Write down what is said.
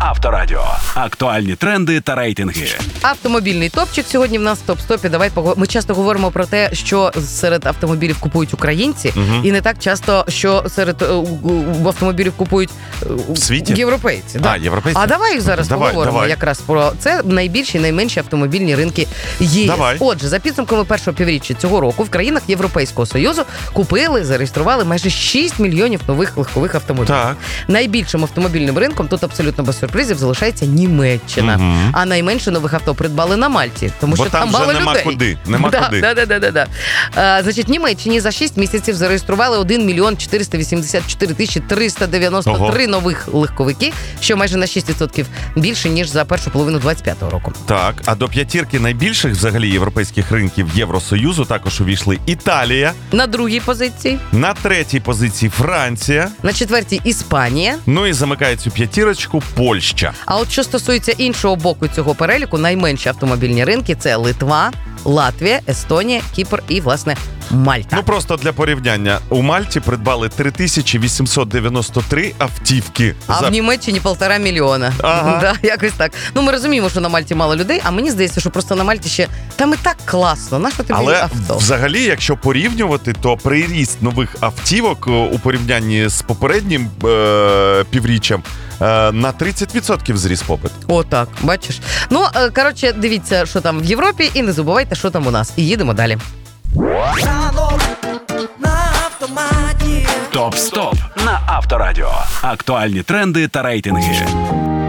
Авторадіо. Актуальні тренди та рейтинги. Автомобільний топчик сьогодні в нас в топ-стопі. Давай ми часто говоримо про те, що серед автомобілів купують українці, і не так часто, що серед автомобілів купують в світі? Європейці. Да. Європейці? А давай зараз поговоримо якраз про це. Найбільші і найменші автомобільні ринки ЄС. Отже, за підсумками першого півріччя цього року в країнах Європейського Союзу купили, зареєстрували майже 6 мільйонів нових легкових автомобілів. Так. Найбільшим автомобільним ринком, тут абсолютно без сюрпризів, залишається Німеччина. А найменше нових авто придбали на Мальті, тому що там мало людей. Нема куди. Значить, в Німеччині за 6 місяців зареєстрували 1 мільйон 484 тисячі 393 нових легковики, що майже на 6% більше, ніж за першу половину 25-го року. Так, а до п'ятірки найбільших взагалі європейських ринків Євросоюзу також увійшли Італія. На другій позиції. На третій позиції Франція. На четвертій Іспанія. Ну і замикає цю п'ятірочку Польща. А от що стосується іншого боку цього переліку, найменші автомобільні ринки – це Литва, Латвія, Естонія, Кіпр і, власне, Мальта. Ну, просто для порівняння. У Мальті придбали 3893 автівки. В Німеччині 1,5 мільйона. Ага. Да, якось так. Ну, ми розуміємо, що на Мальті мало людей, а мені здається, що просто на Мальті ще там і так класно. Нащо тобі авто? Але взагалі, якщо порівнювати, то приріст нових автівок у порівнянні з попереднім півріччям на 30% зріс попит. О, так, бачиш. Ну, коротше, дивіться, що там в Європі, і не забувайте, що там у нас. І їдемо далі. Топ-стоп на Авторадіо. Актуальні тренди та рейтинги.